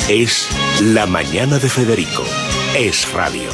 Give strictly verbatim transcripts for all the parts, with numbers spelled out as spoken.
Es La Mañana de Federico. Es radio.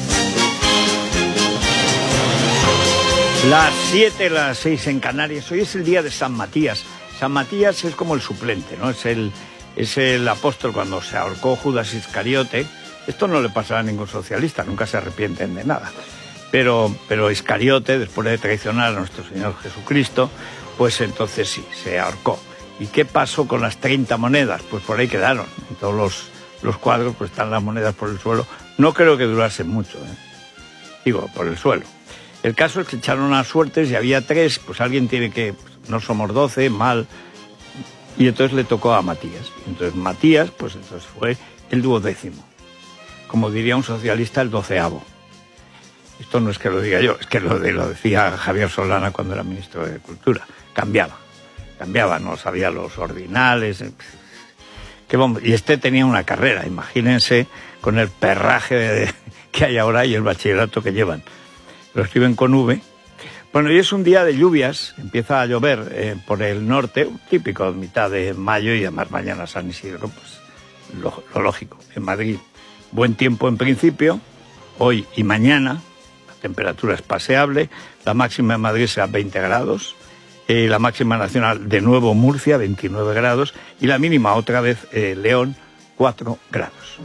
Las siete, las seis en Canarias. Hoy es el día de San Matías. San Matías es como el suplente, ¿no? Es el, es el apóstol cuando se ahorcó Judas Iscariote. Esto no le pasará a ningún socialista, nunca se arrepienten de nada. Pero, pero Iscariote, después de traicionar a nuestro Señor Jesucristo, pues entonces sí, se ahorcó. ¿Y qué pasó con las treinta monedas? Pues por ahí quedaron. En todos los, los cuadros pues están las monedas por el suelo. No creo que durase mucho, ¿eh? Digo, por el suelo. El caso es que echaron las suertes y había tres, pues alguien tiene que... Pues, no somos doce, mal... Y entonces le tocó a Matías. Entonces Matías, pues entonces fue el duodécimo. Como diría un socialista, el doceavo. Esto no es que lo diga yo, es que lo, de, lo decía Javier Solana cuando era ministro de Cultura. Cambiaba. Cambiaba, no sabía los ordinales. Que bomba. Y este tenía una carrera, imagínense, con el perraje de, que hay ahora y el bachillerato que llevan. Lo escriben con V. Bueno, y es un día de lluvias, empieza a llover eh, por el norte, típico, mitad de mayo, y además mañana San Isidro, pues lo, lo lógico. En Madrid, buen tiempo en principio, hoy y mañana, la temperatura es paseable, la máxima en Madrid será veinte grados, eh, la máxima nacional de nuevo Murcia, veintinueve grados, y la mínima otra vez eh, León, cuatro grados.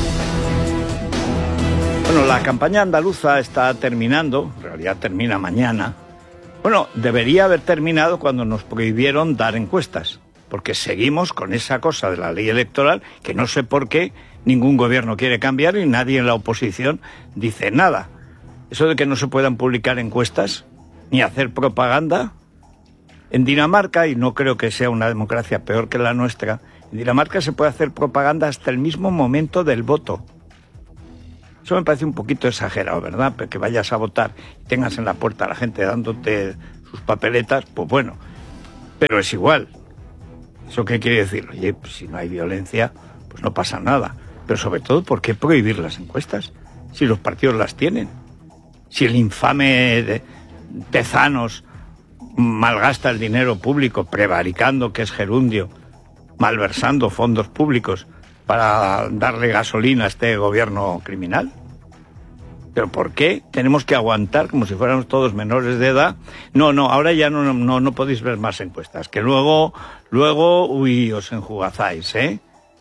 Bueno, la campaña andaluza está terminando, en realidad termina mañana. Bueno, debería haber terminado cuando nos prohibieron dar encuestas, porque seguimos con esa cosa de la ley electoral que no sé por qué ningún gobierno quiere cambiar y nadie en la oposición dice nada. Eso de que no se puedan publicar encuestas ni hacer propaganda. En Dinamarca, y no creo que sea una democracia peor que la nuestra, en Dinamarca se puede hacer propaganda hasta el mismo momento del voto. Eso me parece un poquito exagerado, ¿verdad? Que vayas a votar y tengas en la puerta a la gente dándote sus papeletas, pues bueno, pero es igual. ¿Eso qué quiere decir? Oye, pues si no hay violencia, pues no pasa nada. Pero sobre todo, ¿por qué prohibir las encuestas? Si los partidos las tienen. Si el infame de Tezanos malgasta el dinero público, prevaricando, que es gerundio, malversando fondos públicos para darle gasolina a este gobierno criminal. ¿Pero por qué tenemos que aguantar como si fuéramos todos menores de edad? No, no, ahora ya no, no, no podéis ver más encuestas, que luego, luego, uy, os enjugazáis, ¿eh?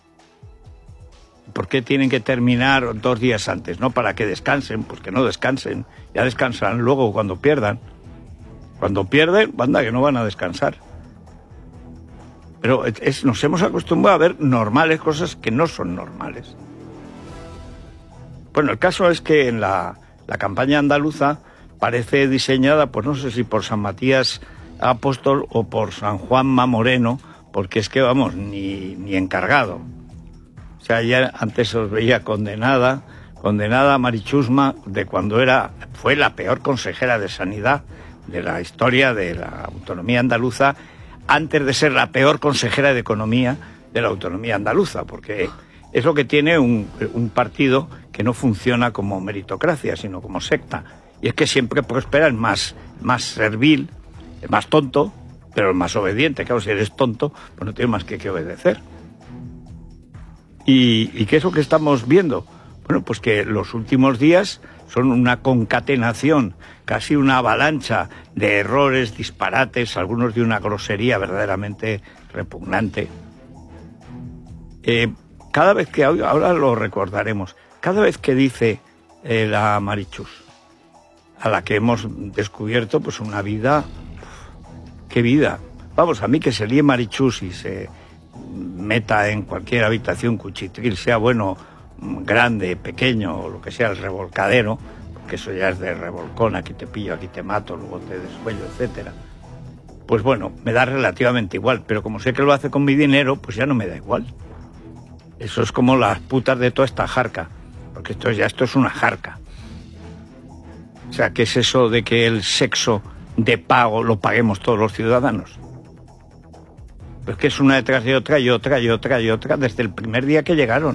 ¿Por qué tienen que terminar dos días antes? ¿No? Para que descansen, pues que no descansen, ya descansarán luego cuando pierdan. Cuando pierden, anda, que no van a descansar. Pero es, nos hemos acostumbrado a ver normales cosas que no son normales. Bueno, el caso es que en la, la campaña andaluza parece diseñada, pues no sé si por San Matías Apóstol o por San Juanma Moreno, porque es que, vamos, ni, ni encargado. O sea, ya antes os veía condenada, condenada a Mari Chusma, de cuando era, fue la peor consejera de Sanidad de la historia de la autonomía andaluza, antes de ser la peor consejera de Economía de la autonomía andaluza, porque es lo que tiene un, un partido que no funciona como meritocracia, sino como secta. Y es que siempre prospera el más, más servil, el más tonto, pero el más obediente. Claro, si eres tonto, pues no tienes más que, que obedecer. ¿Y, ¿Y qué es lo que estamos viendo? Bueno, pues que los últimos días son una concatenación, casi una avalancha de errores, disparates, algunos de una grosería verdaderamente repugnante. Eh, cada vez que, ahora lo recordaremos, cada vez que dice eh, la Marichus, a la que hemos descubierto pues una vida, uf, qué vida. Vamos, a mí que se líe Marichus y se meta en cualquier habitación cuchitril, sea bueno, grande, pequeño, o lo que sea, el revolcadero, porque eso ya es de revolcón, aquí te pillo, aquí te mato, luego te descuello, etcétera. Pues bueno, me da relativamente igual, pero como sé que lo hace con mi dinero, pues ya no me da igual. Eso es como las putas de toda esta jarca, porque esto ya esto es una jarca. O sea, ¿qué es eso de que el sexo de pago lo paguemos todos los ciudadanos? Pues que es una detrás de otra y otra y otra y otra desde el primer día que llegaron.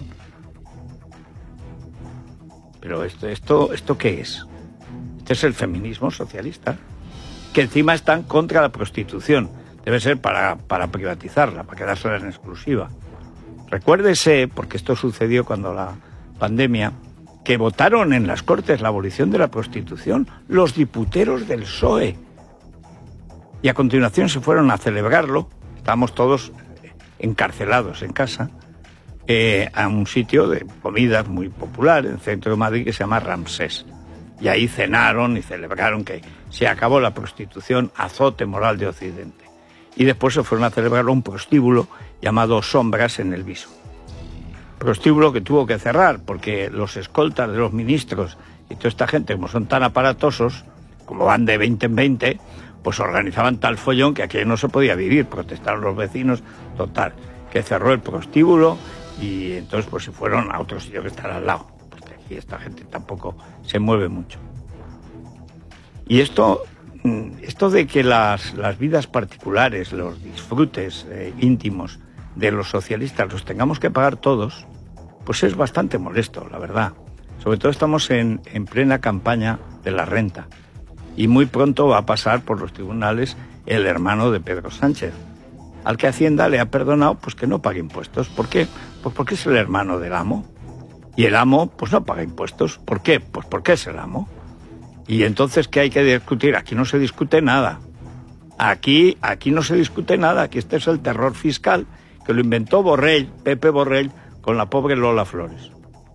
Pero esto, esto, ¿esto qué es? Este es el feminismo socialista, que encima están contra la prostitución. Debe ser para, para privatizarla, para quedársela en exclusiva. Recuérdese, porque esto sucedió cuando la pandemia, que votaron en las Cortes la abolición de la prostitución los diputeros del P S O E. Y a continuación se fueron a celebrarlo, estábamos todos encarcelados en casa, eh, a un sitio de comidas muy popular en el centro de Madrid que se llama Ramsés. Y ahí cenaron y celebraron que se acabó la prostitución, azote moral de Occidente. Y después se fueron a celebrar un prostíbulo llamado Sombras en el Viso. Prostíbulo que tuvo que cerrar porque los escoltas de los ministros y toda esta gente, como son tan aparatosos, como van de veinte en veinte, pues organizaban tal follón que aquí no se podía vivir, protestaron los vecinos, total, que cerró el prostíbulo y entonces pues se fueron a otro sitio que está al lado, porque aquí esta gente tampoco se mueve mucho. Y esto, esto de que las, las vidas particulares, los disfrutes eh, íntimos de los socialistas los tengamos que pagar todos, pues es bastante molesto, la verdad. Sobre todo estamos en, en plena campaña de la renta. Y muy pronto va a pasar por los tribunales el hermano de Pedro Sánchez, al que Hacienda le ha perdonado pues que no pague impuestos. ¿Por qué? Pues porque es el hermano del amo. Y el amo pues no paga impuestos. ¿Por qué? Pues porque es el amo. Y entonces, ¿qué hay que discutir? Aquí no se discute nada. Aquí, aquí no se discute nada. Aquí este es el terror fiscal que lo inventó Borrell, Pepe Borrell, con la pobre Lola Flores.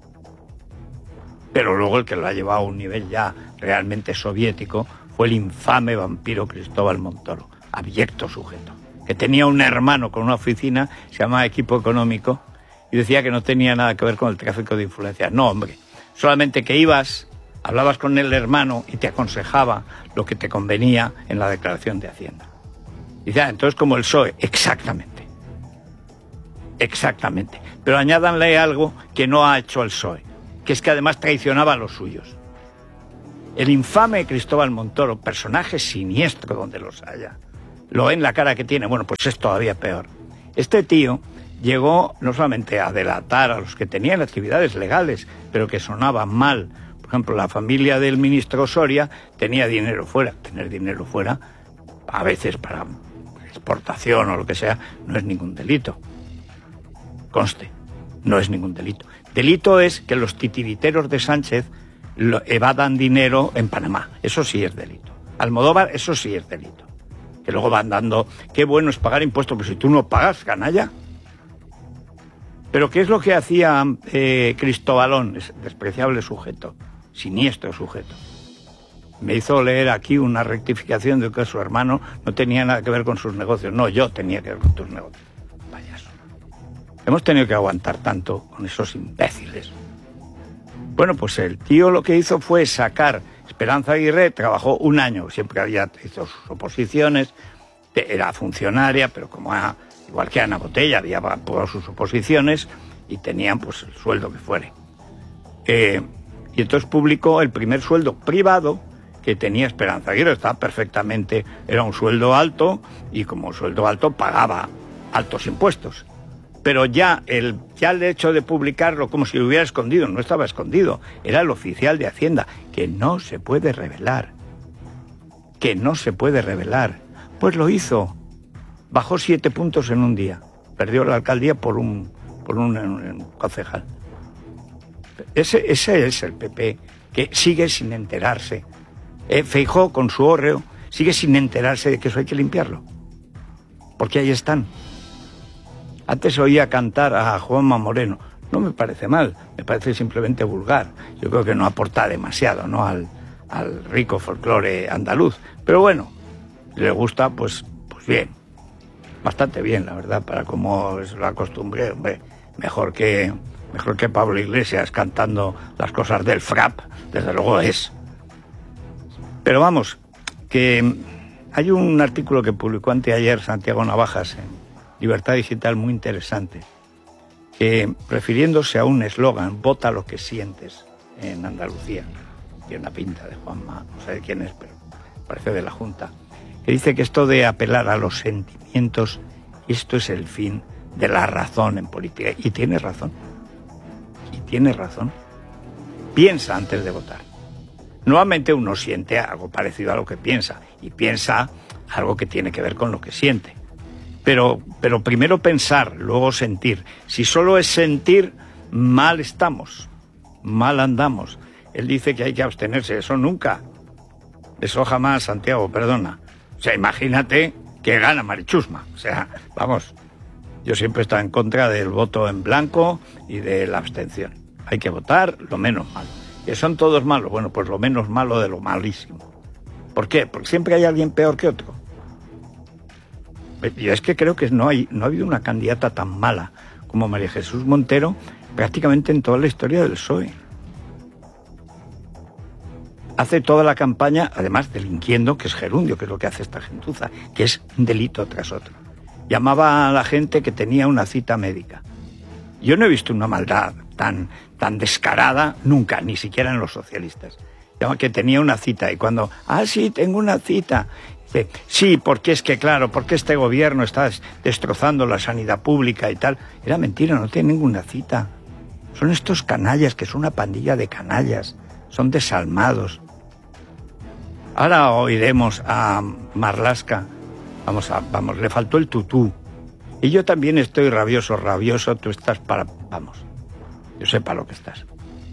Pero luego el que lo ha llevado a un nivel ya realmente soviético fue el infame vampiro Cristóbal Montoro, abyecto sujeto, que tenía un hermano con una oficina, se llamaba Equipo Económico, y decía que no tenía nada que ver con el tráfico de influencias. No, hombre, solamente que ibas, hablabas con el hermano y te aconsejaba lo que te convenía en la declaración de Hacienda. Y decía, entonces como el P S O E, exactamente. Exactamente. Pero añádanle algo que no ha hecho el P S O E, que es que además traicionaba a los suyos. El infame Cristóbal Montoro, personaje siniestro donde los haya, lo ven la cara que tiene, bueno, pues es todavía peor. Este tío llegó no solamente a delatar a los que tenían actividades legales, pero que sonaban mal. Por ejemplo, la familia del ministro Soria tenía dinero fuera. Tener dinero fuera, a veces para exportación o lo que sea, no es ningún delito. Conste, no es ningún delito. Delito es que los titiriteros de Sánchez lo evadan dinero en Panamá. Eso sí es delito. Almodóvar, eso sí es delito. Que luego van dando, qué bueno es pagar impuestos, pero si tú no pagas, canalla. Pero ¿qué es lo que hacía eh, Cristobalón, ese despreciable sujeto, siniestro sujeto? Me hizo leer aquí una rectificación de que su hermano no tenía nada que ver con sus negocios. No, yo tenía que ver con tus negocios. Payaso. Hemos tenido que aguantar tanto con esos imbéciles. Bueno, pues el tío lo que hizo fue sacar... Esperanza Aguirre trabajó un año, siempre había hizo sus oposiciones, era funcionaria, pero como a, igual que Ana Botella, había aprobado sus oposiciones y tenían pues el sueldo que fuere. Eh, y entonces publicó el primer sueldo privado que tenía Esperanza Aguirre, estaba perfectamente, era un sueldo alto y como sueldo alto pagaba altos impuestos. Pero ya el, ya el hecho de publicarlo como si lo hubiera escondido, no estaba escondido, era el oficial de Hacienda, que no se puede revelar, que no se puede revelar. Pues lo hizo, bajó siete puntos en un día, perdió la alcaldía por un, por un, un concejal. Ese, ese es el P P, que sigue sin enterarse. Eh, Feijóo, con su hórreo, sigue sin enterarse de que eso hay que limpiarlo, porque ahí están. Antes oía cantar a Juanma Moreno. No me parece mal, me parece simplemente vulgar. Yo creo que no aporta demasiado, ¿no?, al, al rico folclore andaluz. Pero bueno, si le gusta, pues, pues bien. Bastante bien, la verdad, para como es la costumbre, hombre, mejor que, mejor que Pablo Iglesias cantando las cosas del frap, desde luego es. Pero vamos, que hay un artículo que publicó anteayer Santiago Navajas en Libertad Digital muy interesante, que refiriéndose a un eslogan, vota lo que sientes, en Andalucía, tiene una pinta de Juanma, no sé de quién es, pero parece de la Junta, que dice que esto de apelar a los sentimientos, esto es el fin de la razón en política. Y tiene razón, y tiene razón. Piensa antes de votar. Nuevamente uno siente algo parecido a lo que piensa, y piensa algo que tiene que ver con lo que siente. Pero, pero primero pensar, luego sentir. Si solo es sentir, mal estamos, mal andamos. Él dice que hay que abstenerse, eso nunca. Eso jamás, Santiago, perdona. O sea, imagínate que gana Marichusma. O sea, vamos, yo siempre he estado en contra del voto en blanco y de la abstención. Hay que votar lo menos malo. ¿Que son todos malos? Bueno, pues lo menos malo de lo malísimo. ¿Por qué? Porque siempre hay alguien peor que otro. Yo es que creo que no, hay, no ha habido una candidata tan mala como María Jesús Montero prácticamente en toda la historia del P S O E. Hace toda la campaña, además delinquiendo, que es gerundio, que es lo que hace esta gentuza, que es un delito tras otro. Llamaba a la gente que tenía una cita médica. Yo no he visto una maldad tan, tan descarada nunca, ni siquiera en los socialistas. Llama que tenía una cita y cuando, ah, sí, tengo una cita. Dice, sí, porque es que, claro, porque este gobierno está destrozando la sanidad pública y tal. Era mentira, no tiene ninguna cita. Son estos canallas, que son una pandilla de canallas. Son desalmados. Ahora oiremos a Marlaska. Vamos, a, vamos, le faltó el tutú. Y yo también estoy rabioso, rabioso. Tú estás para... Vamos, yo sé para lo que estás.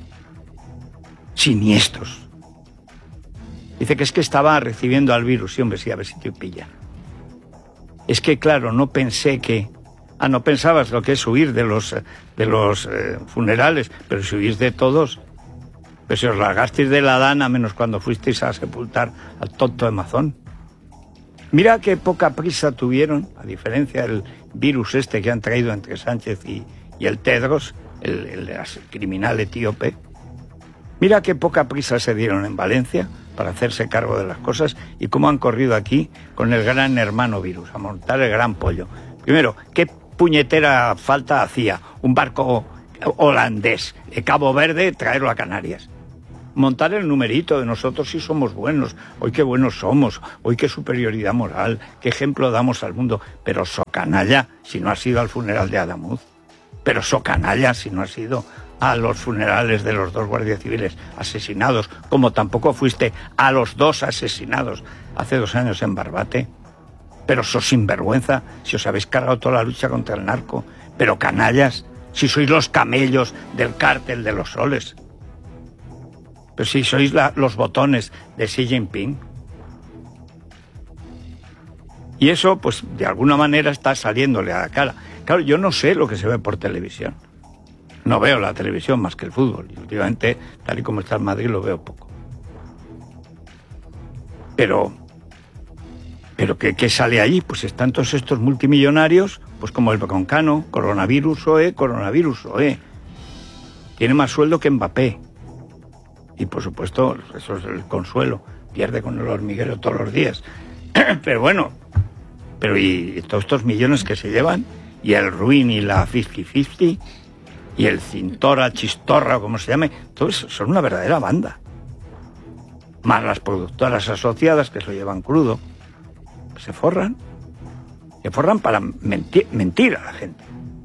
Siniestros. Dice que es que estaba recibiendo al virus. Sí, hombre, sí, a ver si te pillan. Es que, claro, no pensé que... Ah, no pensabas lo que es huir de los, de los eh, funerales, pero si huís de todos... Pero si os largasteis de la dana, menos cuando fuisteis a sepultar al tonto de Mazón. Mira qué poca prisa tuvieron, a diferencia del virus este que han traído entre Sánchez y, y el Tedros, el, el, el criminal etíope. Mira qué poca prisa se dieron en Valencia para hacerse cargo de las cosas y cómo han corrido aquí con el gran hermano virus, a montar el gran pollo. Primero, ¿qué puñetera falta hacía un barco holandés de Cabo Verde traerlo a Canarias? Montar el numerito de nosotros sí somos buenos, hoy qué buenos somos, hoy qué superioridad moral, qué ejemplo damos al mundo, pero so canalla si no has ido al funeral de Adamuz, pero so canalla si no has ido a los funerales de los dos guardias civiles asesinados, como tampoco fuiste a los dos asesinados hace dos años en Barbate, pero sos sinvergüenza si os habéis cargado toda la lucha contra el narco, pero canallas si sois los camellos del cártel de los soles. Pero si sois la, los botones de Xi Jinping. Y eso, pues, de alguna manera está saliéndole a la cara. Claro, yo no sé lo que se ve por televisión. No veo la televisión más que el fútbol. Y últimamente, tal y como está en Madrid, lo veo poco. Pero, pero ¿qué, qué sale allí? Pues están todos estos multimillonarios, pues como el Broncano, coronavirus O E, coronavirus O E. Tiene más sueldo que Mbappé. Y por supuesto, eso es el consuelo, pierde con el hormiguero todos los días. Pero bueno, pero y todos estos millones que se llevan, y el Ruin y la cincuenta cincuenta, y el Cintora, Chistorra, como se llame, todos son una verdadera banda. Más las productoras asociadas que se lo llevan crudo, se forran, se forran para mentir, mentir a la gente.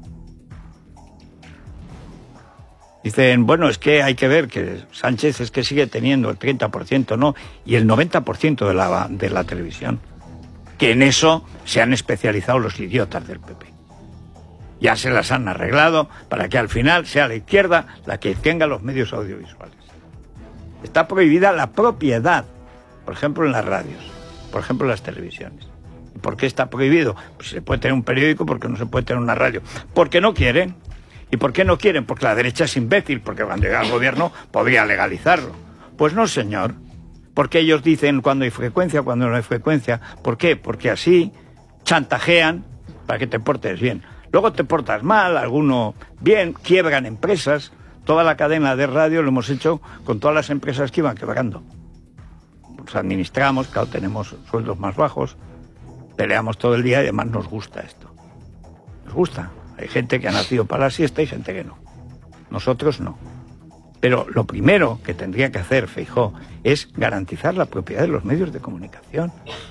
Dicen, bueno, es que hay que ver que Sánchez es que sigue teniendo el treinta por ciento, ¿no? Y el noventa por ciento de la, de la televisión. Que en eso se han especializado los idiotas del P P. Ya se las han arreglado para que al final sea la izquierda la que tenga los medios audiovisuales. Está prohibida la propiedad, por ejemplo, en las radios, por ejemplo, en las televisiones. ¿Y por qué está prohibido? Pues se puede tener un periódico, porque no se puede tener una radio. Porque no quieren. ¿Y por qué no quieren? Porque la derecha es imbécil, porque cuando llega al gobierno podría legalizarlo. Pues no, señor. Porque ellos dicen cuando hay frecuencia, cuando no hay frecuencia. ¿Por qué? Porque así chantajean para que te portes bien. Luego te portas mal, alguno bien, quiebran empresas. Toda la cadena de radio lo hemos hecho con todas las empresas que iban quebrando. Nos administramos, claro, tenemos sueldos más bajos, peleamos todo el día y además nos gusta esto. Nos gusta. Hay gente que ha nacido para la siesta y gente que no. Nosotros no. Pero lo primero que tendría que hacer Feijóo es garantizar la propiedad de los medios de comunicación.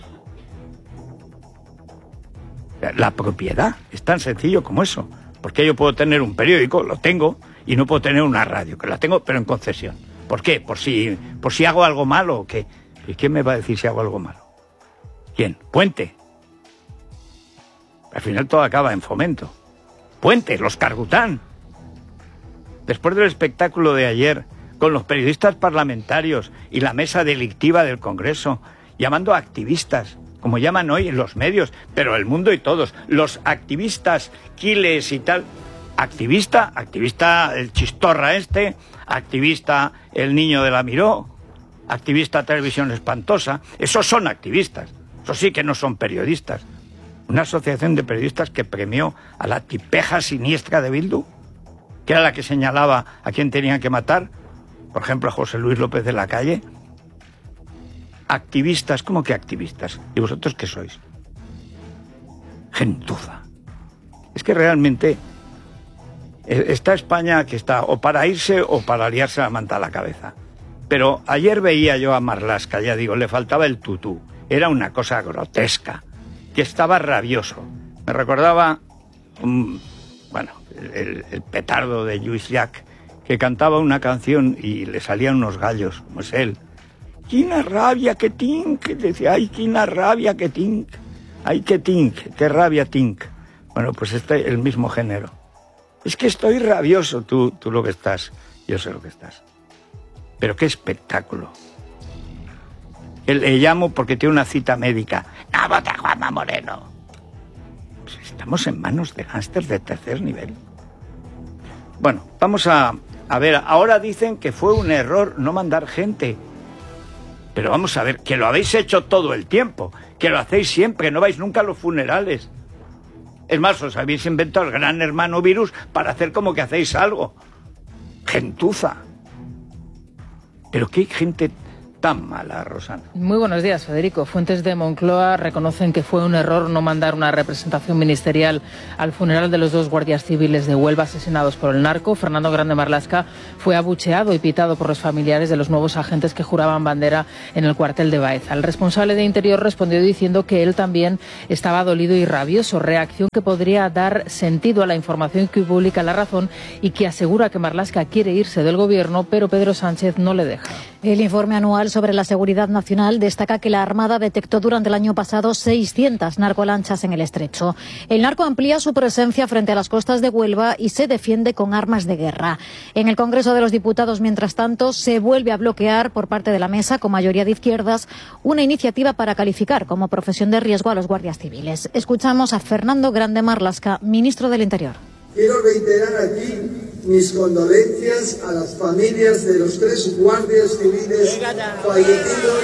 La propiedad es tan sencillo como eso. Porque yo puedo tener un periódico, lo tengo, y no puedo tener una radio, que la tengo, pero en concesión. ¿Por qué? ¿Por si, por si hago algo malo o qué? ¿Y quién me va a decir si hago algo malo? ¿Quién? ¿Puente? Al final todo acaba en Fomento. Puente, los Cargután. Después del espectáculo de ayer, con los periodistas parlamentarios y la mesa delictiva del Congreso, llamando a activistas, como llaman hoy en los medios, pero el mundo y todos, los activistas, Quiles y tal. Activista, activista el chistorra este, activista el niño de la Miró, activista Televisión Espantosa. Esos son activistas, eso sí que no son periodistas. Una asociación de periodistas que premió a la tipeja siniestra de Bildu, que era la que señalaba a quién tenían que matar, por ejemplo a José Luis López de la Calle. Activistas, ¿cómo que activistas? ¿Y vosotros qué sois? Gentuza. Es que realmente está España que está o para irse o para liarse la manta a la cabeza. Pero ayer veía yo a Marlaska, ya digo, le faltaba el tutú. Era una cosa grotesca, que estaba rabioso. Me recordaba, un, bueno, el, el petardo de Lluís Llach, que cantaba una canción y le salían unos gallos, como es él. ¡Quina rabia que tinc! Decía, ¡ay, quina rabia que tinc! ¡Ay, que tinc! ¡Qué rabia tinc! Bueno, pues este el mismo género. Es que estoy rabioso, tú, tú lo que estás, yo sé lo que estás. Pero qué espectáculo. Le llamo porque tiene una cita médica. ¡No vota Juanma Moreno! Pues estamos en manos de gángsters de tercer nivel. Bueno, vamos a, a ver, ahora dicen que fue un error no mandar gente. Pero vamos a ver, que lo habéis hecho todo el tiempo, que lo hacéis siempre, no vais nunca a los funerales. Es más, os habéis inventado el gran hermano virus para hacer como que hacéis algo. Gentuza. Pero qué gente tan mala, Rosana. Muy buenos días, Federico. Fuentes de Moncloa reconocen que fue un error no mandar una representación ministerial al funeral de los dos guardias civiles de Huelva asesinados por el narco. Fernando Grande Marlaska fue abucheado y pitado por los familiares de los nuevos agentes que juraban bandera en el cuartel de Baeza. El responsable de Interior respondió diciendo que él también estaba dolido y rabioso, reacción que podría dar sentido a la información que publica La Razón y que asegura que Marlaska quiere irse del gobierno, pero Pedro Sánchez no le deja. El informe anual sobre la seguridad nacional destaca que la Armada detectó durante el año pasado seiscientas narcolanchas en el estrecho. El narco amplía su presencia frente a las costas de Huelva y se defiende con armas de guerra. En el Congreso de los Diputados, mientras tanto, se vuelve a bloquear por parte de la mesa, con mayoría de izquierdas, una iniciativa para calificar como profesión de riesgo a los guardias civiles. Escuchamos a Fernando Grande Marlaska, ministro del Interior. Quiero reiterar aquí mis condolencias a las familias de los tres guardias civiles fallecidos.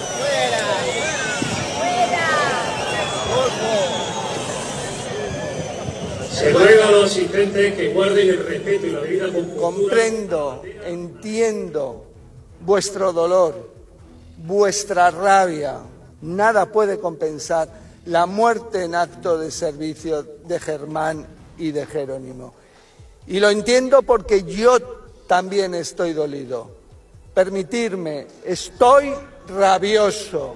Se ruega a los asistentes que guarden el respeto y la debida compostura. Comprendo, entiendo vuestro dolor, vuestra rabia. Nada puede compensar la muerte en acto de servicio de Germán y de Jerónimo. Y lo entiendo porque yo también estoy dolido. Permitirme, estoy rabioso.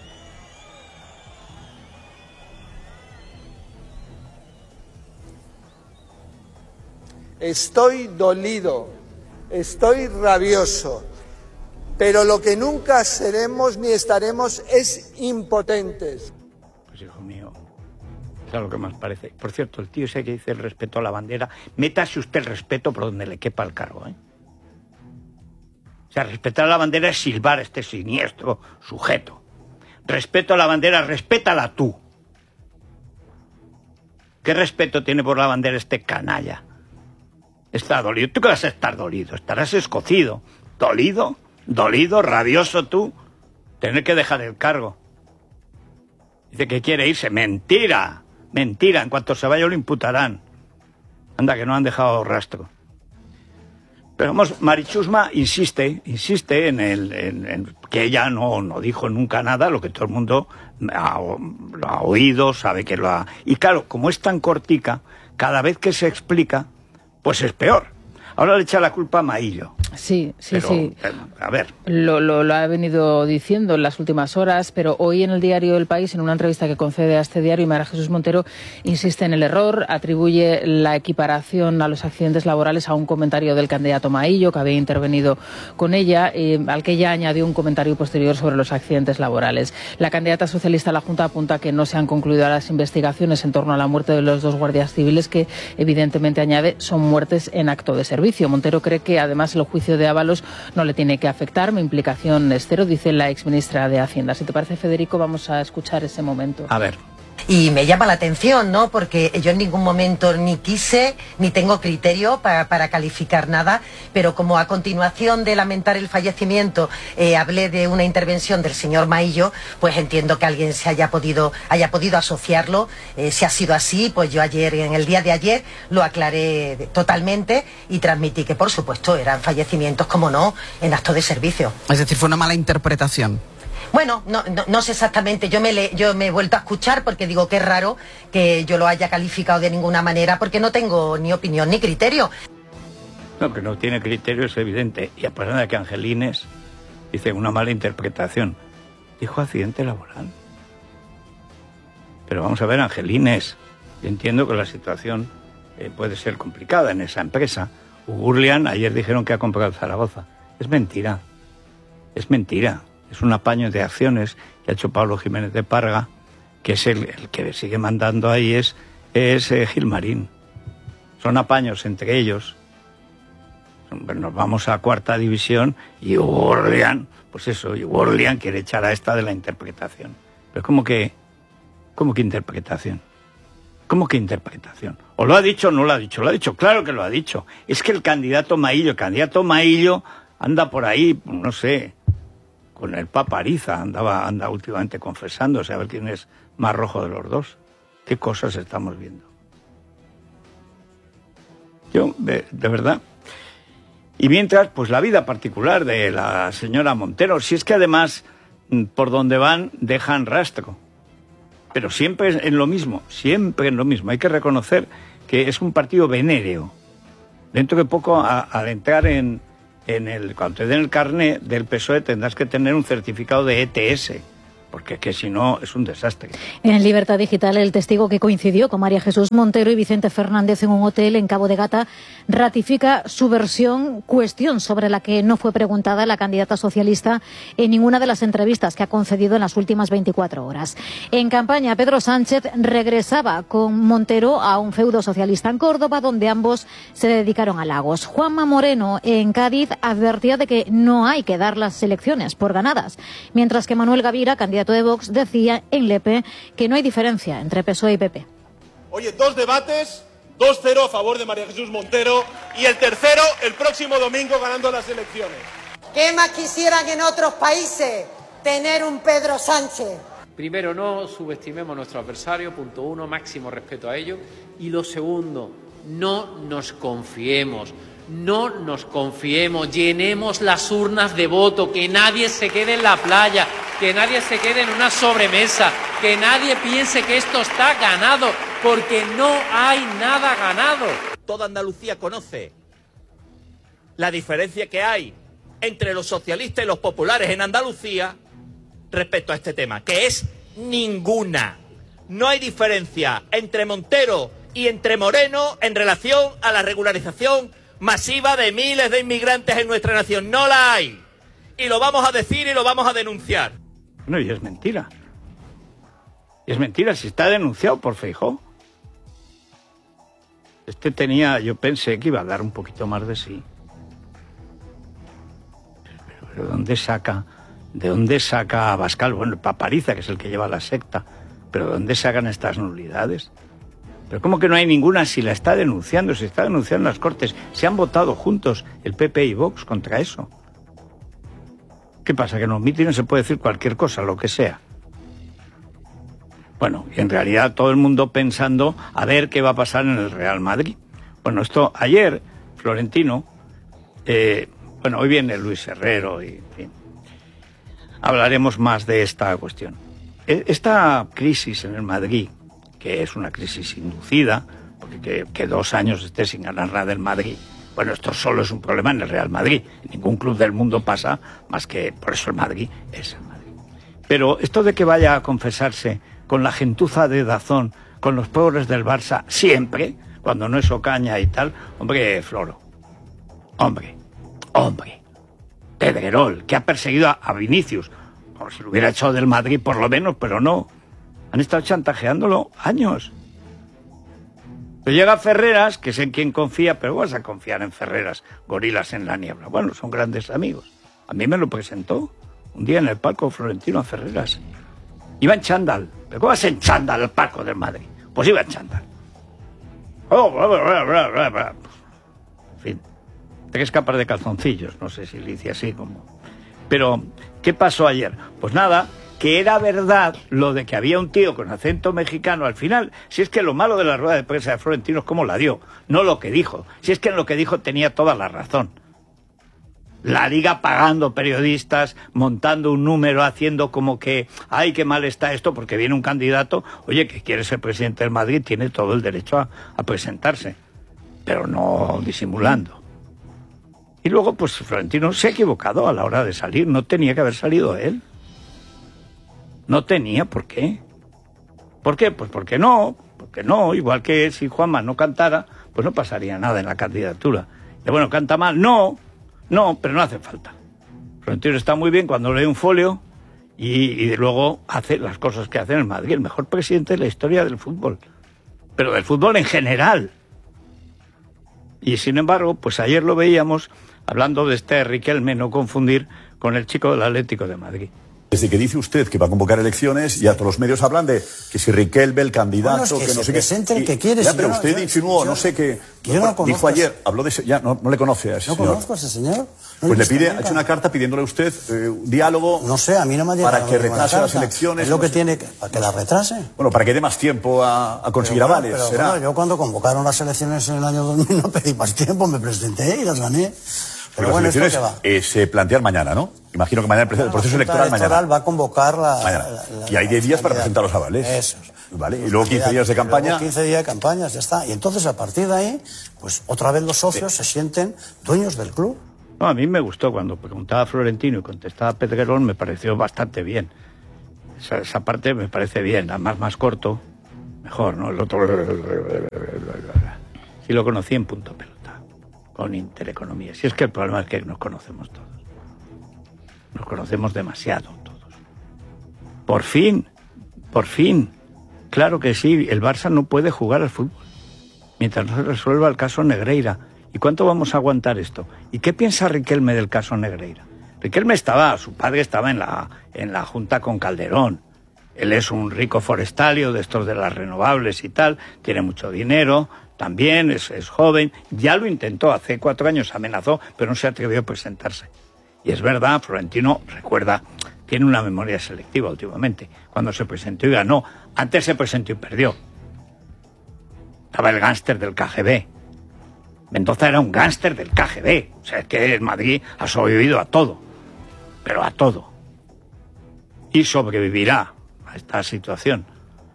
Estoy dolido, estoy rabioso. Pero lo que nunca seremos ni estaremos es impotentes. Pues hijo mío, es lo que más parece. Por cierto, el tío ese que dice el respeto a la bandera, métase usted el respeto por donde le quepa el cargo, ¿eh? O sea, respetar a la bandera es silbar a este siniestro sujeto. Respeto a la bandera, respétala tú. ¿Qué respeto tiene por la bandera este canalla? Está dolido. ¿Tú qué vas a estar dolido? Estarás escocido. ¿Dolido? ¿Dolido? ¿Rabioso tú? Tener que dejar el cargo. Dice que quiere irse. ¡Mentira! Mentira. En cuanto se vaya lo imputarán. Anda, que no han dejado rastro. Pero vamos, Marichusma insiste, insiste en, el, en, en que ella no, no dijo nunca nada, lo que todo el mundo ha, lo ha oído, sabe que lo ha... Y claro, como es tan cortica, cada vez que se explica, pues es peor. Ahora le echa la culpa a Maillo. Sí, sí, pero, sí. A ver. Lo, lo, lo ha venido diciendo en las últimas horas, pero hoy en el diario El País, en una entrevista que concede a este diario, María Jesús Montero insiste en el error, atribuye la equiparación a los accidentes laborales a un comentario del candidato Maillo, que había intervenido con ella, eh, al que ella añadió un comentario posterior sobre los accidentes laborales. La candidata socialista a la Junta apunta que no se han concluido las investigaciones en torno a la muerte de los dos guardias civiles, que evidentemente, añade, son muertes en acto de servicio. Montero cree que además el juicio de Ábalos no le tiene que afectar. Mi implicación es cero, dice la exministra de Hacienda. Si te parece, Federico, vamos a escuchar ese momento. A ver. Y me llama la atención, ¿no? Porque yo en ningún momento ni quise, ni tengo criterio para, para calificar nada, pero como a continuación de lamentar el fallecimiento eh, hablé de una intervención del señor Maillo, pues entiendo que alguien se haya podido, haya podido asociarlo. Eh, si ha sido así, pues yo ayer, en el día de ayer, lo aclaré totalmente y transmití que, por supuesto, eran fallecimientos, como no, en acto de servicio. Es decir, fue una mala interpretación. Bueno, no, no, no sé exactamente, yo me, le, yo me he vuelto a escuchar porque digo que es raro que yo lo haya calificado de ninguna manera porque no tengo ni opinión ni criterio. No, que no tiene criterio es evidente. Y a pesar de que Angelines dice una mala interpretación, dijo accidente laboral. Pero vamos a ver, Angelines, yo entiendo que la situación eh, puede ser complicada en esa empresa. Ugurlian, ayer dijeron que ha comprado Zaragoza. Es mentira, es mentira. Es un apaño de acciones que ha hecho Pablo Jiménez de Parga, que es el, el que sigue mandando ahí, es, es eh, Gilmarín. Son apaños entre ellos. Nos vamos a cuarta división y Ugurlian, pues eso, Ugurlian quiere echar a esta de la interpretación. Pero ¿cómo que, cómo que interpretación? ¿Cómo que interpretación? ¿O lo ha dicho o no lo ha dicho? Lo ha dicho, claro que lo ha dicho. Es que el candidato Maillo, el candidato Maillo anda por ahí, no sé, con el Papa Ariza, andaba, anda últimamente confesándose a ver quién es más rojo de los dos. ¿Qué cosas estamos viendo? Yo, de, de verdad. Y mientras, pues la vida particular de la señora Montero, si es que además, por donde van, dejan rastro. Pero siempre en lo mismo, siempre en lo mismo. Hay que reconocer que es un partido venéreo. Dentro de poco, a, al entrar en... En el, cuando te den el carné del P S O E tendrás que tener un certificado de E T S, porque que si no es un desastre. En Libertad Digital, el testigo que coincidió con María Jesús Montero y Vicente Fernández en un hotel en Cabo de Gata ratifica su versión, cuestión sobre la que no fue preguntada la candidata socialista en ninguna de las entrevistas que ha concedido en las últimas veinticuatro horas. En campaña, Pedro Sánchez regresaba con Montero a un feudo socialista en Córdoba, donde ambos se dedicaron a Lagos. Juanma Moreno, en Cádiz, advertía de que no hay que dar las elecciones por ganadas, mientras que Manuel Gavira, candidato de Vox, decía en Lepe que no hay diferencia entre P S O E y P P. Oye, dos debates, dos cero a favor de María Jesús Montero y el tercero el próximo domingo ganando las elecciones. ¿Qué más quisieran en otros países tener un Pedro Sánchez? Primero, no subestimemos a nuestro adversario, punto uno, máximo respeto a ellos. Y lo segundo, no nos confiemos. No nos confiemos, llenemos las urnas de voto, que nadie se quede en la playa, que nadie se quede en una sobremesa, que nadie piense que esto está ganado, porque no hay nada ganado. Toda Andalucía conoce la diferencia que hay entre los socialistas y los populares en Andalucía respecto a este tema, que es ninguna. No hay diferencia entre Montero y entre Moreno en relación a la regularización masiva de miles de inmigrantes en nuestra nación. No la hay. Y lo vamos a decir y lo vamos a denunciar. No, y es mentira. Es mentira, si está denunciado por Feijóo. Este tenía, yo pensé que iba a dar un poquito más de sí. Pero, pero ¿dónde saca, de dónde saca a Abascal? Bueno, Papariza, que es el que lleva la secta. Pero ¿de dónde sacan estas nulidades? Pero ¿cómo que no hay ninguna si la está denunciando? Se está denunciando en las Cortes. Se han votado juntos el P P y Vox contra eso. ¿Qué pasa? Que en los mítines se puede decir cualquier cosa, lo que sea. Bueno, y en realidad todo el mundo pensando a ver qué va a pasar en el Real Madrid. Bueno, esto ayer, Florentino, eh, bueno, hoy viene Luis Herrero y en fin, hablaremos más de esta cuestión. Esta crisis en el Madrid, que es una crisis inducida, porque que, que dos años esté sin ganar nada del Madrid, Bueno, esto solo es un problema en el Real Madrid. En ningún club del mundo pasa más que... Por eso el Madrid es el Madrid. Pero esto de que vaya a confesarse con la gentuza de Dazón, con los pobres del Barça, siempre, cuando no es Ocaña y tal, hombre, Floro, hombre, hombre, Pedrerol, que ha perseguido a, a Vinicius, como si lo hubiera hecho del Madrid por lo menos, pero no. Han estado chantajeándolo años. Pero llega Ferreras, que es en quien confía, pero vas a confiar en Ferreras, gorilas en la niebla. Bueno, son grandes amigos. A mí me lo presentó un día en el palco Florentino a Ferreras. Iba en chándal. ¿Pero cómo vas en chándal al palco del Madrid? Pues iba en chándal. Oh, bla, bla, bla, bla, bla, bla. En fin, tres capas de calzoncillos. No sé si le hice así como... Pero, ¿qué pasó ayer? Pues nada... que era verdad lo de que había un tío con acento mexicano al final. Si es que lo malo de la rueda de prensa de Florentino es cómo la dio, no lo que dijo. Si es que en lo que dijo tenía toda la razón. La Liga pagando periodistas, montando un número, haciendo como que, ay, qué mal está esto, porque viene un candidato, oye, que quiere ser presidente del Madrid, tiene todo el derecho a, a presentarse, pero no disimulando. Y luego, pues, Florentino se ha equivocado a la hora de salir, no tenía que haber salido él. No tenía por qué. ¿Por qué? Pues porque no, porque no, igual que si Juanma no cantara, pues no pasaría nada en la candidatura. Y bueno, canta mal, no, no, pero no hace falta. Florentino está muy bien cuando lee un folio y, y luego hace las cosas que hace en el Madrid, el mejor presidente de la historia del fútbol, pero del fútbol en general. Y sin embargo, pues ayer lo veíamos hablando de este Riquelme, no confundir con el chico del Atlético de Madrid. Desde que dice usted que va a convocar elecciones, ya todos los medios hablan de que si Riquelme, el candidato, bueno, es que, que no se sé presente qué. el que quiere. Ya, si pero yo, usted yo, insinuó, yo, no sé qué. Yo no conozco. Dijo ayer, habló de ese, ya no, no le conoce a ese No señor. conozco a ese señor. No pues le pide, nunca. ha hecho una carta pidiéndole a usted eh, un diálogo. No sé, a mí no me ha llegado para que retrase las elecciones. Es lo no que sé. tiene que, para que la retrase. Bueno, para que dé más tiempo a, a conseguir pero, avales. Pero, ¿será? bueno, yo cuando convocaron las elecciones en el año dos mil no pedí más tiempo, me presenté y las gané. Pero las bueno, ¿esto elecciones qué va? eh, se plantean mañana, ¿no? Imagino que mañana el proceso, el proceso la Junta electoral, electoral mañana. va a convocar la... Mañana. la- la- y hay diez días para presentar los avales. Eso. Vale, y luego quince días de Y luego campaña. quince días de campañas, ya está. Y entonces, a partir de ahí, pues otra vez los socios se sienten dueños del club. No, a mí me gustó cuando preguntaba a Florentino y contestaba Pedrerol, me pareció bastante bien. Esa, esa parte me parece bien, además más corto, mejor, ¿no? El otro... Sí lo conocí en punto pelota, con Intereconomía. Si es que el problema es que nos conocemos todos. Nos conocemos demasiado todos. Por fin, por fin. Claro que sí, el Barça no puede jugar al fútbol mientras no se resuelva el caso Negreira. ¿Y cuánto vamos a aguantar esto? ¿Y qué piensa Riquelme del caso Negreira? Riquelme estaba, su padre estaba en la, en la junta con Calderón. Él es un rico forestario de estos de las renovables y tal, tiene mucho dinero, también es, es joven. Ya lo intentó, hace cuatro años amenazó, pero no se atrevió a presentarse. Y es verdad, Florentino, recuerda, tiene una memoria selectiva últimamente. Cuando se presentó y ganó, antes se presentó y perdió. Estaba el gánster del K G B. Mendoza era un gánster del K G B. O sea, es que en Madrid ha sobrevivido a todo. Pero a todo. Y sobrevivirá a esta situación.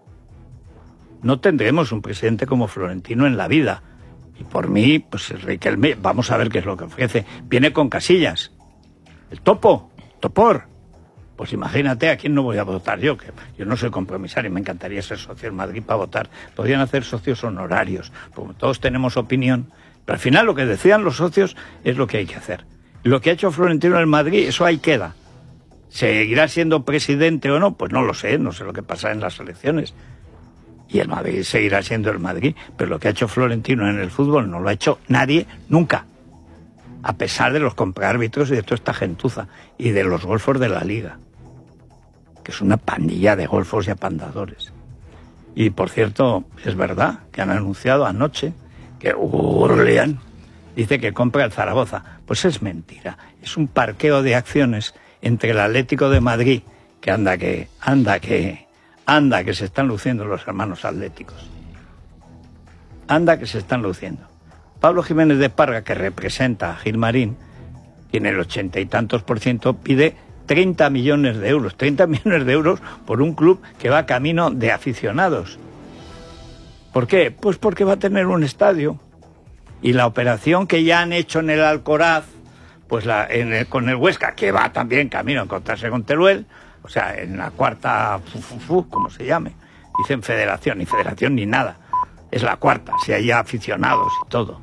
No tendremos un presidente como Florentino en la vida. Y por mí, pues Riquelme, vamos a ver qué es lo que ofrece. Viene con Casillas. El topo, topor. Pues imagínate a quién no voy a votar yo, que yo no soy compromisario y me encantaría ser socio en Madrid para votar. Podrían hacer socios honorarios, porque todos tenemos opinión. Pero al final lo que decían los socios es lo que hay que hacer. Lo que ha hecho Florentino en Madrid, eso ahí queda. ¿Seguirá siendo presidente o no? Pues no lo sé, no sé lo que pasa en las elecciones. Y el Madrid seguirá siendo el Madrid, pero lo que ha hecho Florentino en el fútbol no lo ha hecho nadie nunca. A pesar de los compraárbitros y de toda esta gentuza, y de los golfos de la Liga, que es una pandilla de golfos y apandadores. Y por cierto, es verdad que han anunciado anoche que Orleán dice que compra el Zaragoza. Pues es mentira, es un parqueo de acciones entre el Atlético de Madrid, que anda que, anda que, anda que se están luciendo los hermanos atléticos. Anda que se están luciendo. Pablo Jiménez de Parga, que representa a Gilmarín, tiene el ochenta y tantos por ciento, pide treinta millones de euros. treinta millones de euros por un club que va camino de aficionados. ¿Por qué? Pues porque va a tener un estadio. Y la operación que ya han hecho en el Alcoraz, pues la, en el, con el Huesca, que va también camino a encontrarse con Teruel, o sea, en la cuarta, fu, fu, fu, como se llame, dicen federación, ni federación ni nada, es la cuarta, si hay aficionados y todo.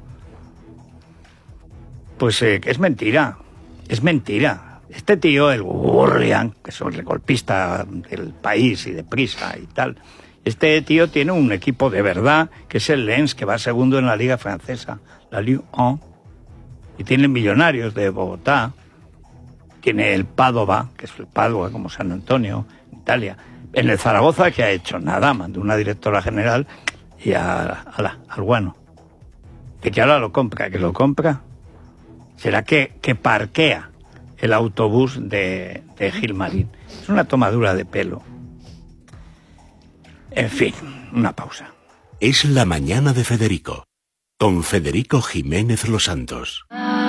Pues eh, es mentira, es mentira. Este tío, el Gurrian, que es el golpista del País y de Prisa y tal, este tío tiene un equipo de verdad, que es el Lens, que va segundo en la liga francesa, la Ligue uno, y tiene Millonarios de Bogotá, tiene el Padova, que es el Padova como San Antonio, en Italia. En el Zaragoza, ¿qué ha hecho? Nada, mandó una directora general y a, a la, al guano. De que ahora lo compra, que lo compra. ¿Será que, que parquea el autobús de, de Gilmarín? Es una tomadura de pelo. En fin, una pausa. Es la mañana de Federico, con Federico Jiménez Los Santos.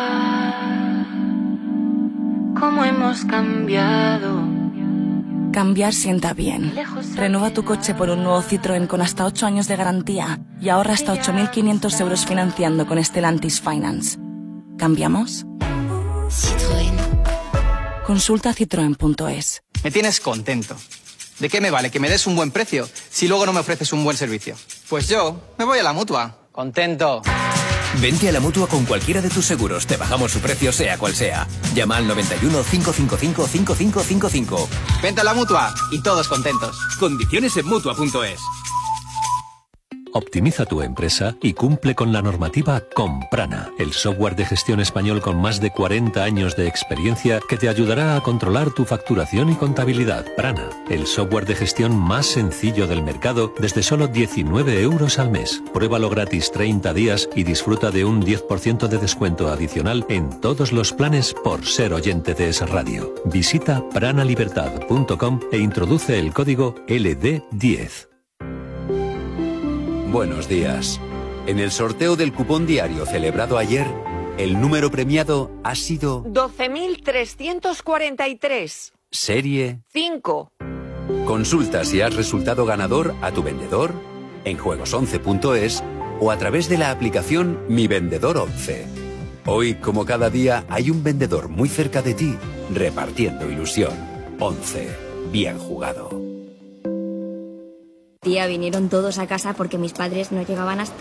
¿Cómo hemos cambiado? Cambiar sienta bien. Renueva tu coche por un nuevo Citroën con hasta ocho años de garantía y ahorra hasta ocho mil quinientos euros financiando con Stellantis Finance. ¿Cambiamos? Citroën. Consulta citroen punto es. Me tienes contento. ¿De qué me vale que me des un buen precio si luego no me ofreces un buen servicio? Pues yo me voy a la Mutua. Contento. Vente a la Mutua con cualquiera de tus seguros. Te bajamos su precio sea cual sea. Llama al noventa y uno, cinco cinco cinco, cinco cinco cinco cinco. Vente a la Mutua y todos contentos. Condiciones en Mutua punto es. Optimiza tu empresa y cumple con la normativa con Prana, el software de gestión español con más de cuarenta años de experiencia que te ayudará a controlar tu facturación y contabilidad. Prana, el software de gestión más sencillo del mercado desde solo diecinueve euros al mes. Pruébalo gratis treinta días y disfruta de un diez por ciento de descuento adicional en todos los planes por ser oyente de esa radio. Visita prana libertad punto com e introduce el código L D diez. Buenos días. En el sorteo del cupón diario celebrado ayer, el número premiado ha sido doce mil trescientos cuarenta y tres. Serie cinco. Consulta si has resultado ganador a tu vendedor, en juegos once punto es o a través de la aplicación Mi Vendedor once. Hoy, como cada día, hay un vendedor muy cerca de ti, repartiendo ilusión. once. Bien jugado. Tía, vinieron todos a casa porque mis padres no llegaban hasta